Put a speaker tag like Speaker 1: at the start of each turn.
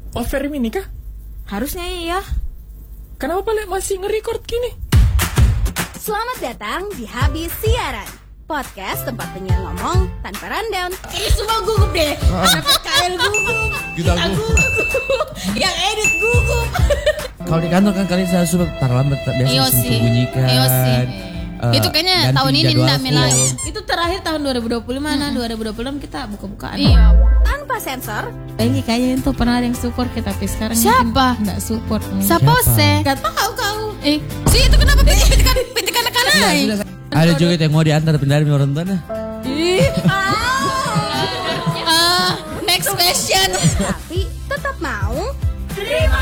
Speaker 1: Offer ini kah?
Speaker 2: Harusnya iya.
Speaker 1: Kenapa masih nge-record gini?
Speaker 2: Selamat datang di Habis Siaran, podcast tempat penyiar ngomong tanpa rundown. Ini semua gugup deh. Ada PKL gugup,
Speaker 3: Kita
Speaker 2: gugup, yang edit gugup.
Speaker 3: Kalau di kantor kan kalian selalu suka lambat biasa langsung bunyikan.
Speaker 4: Iya sih. Itu kayaknya tahun ini enggak mulai.
Speaker 5: Itu terakhir tahun 2020 mana? 2026 kita buka-bukaan.
Speaker 4: Iya.
Speaker 2: Tanpa sensor.
Speaker 5: Ini kayaknya itu pernah ada yang support kita, tapi sekarang
Speaker 4: Siapa?
Speaker 5: Enggak support.
Speaker 4: Siapa se?
Speaker 5: Gak tahu kau.
Speaker 4: Si itu kenapa pitikan anak-anak?
Speaker 3: Ada juga yang mau diantar pindahin orang tua.
Speaker 4: Next question.
Speaker 2: Tapi tetap mau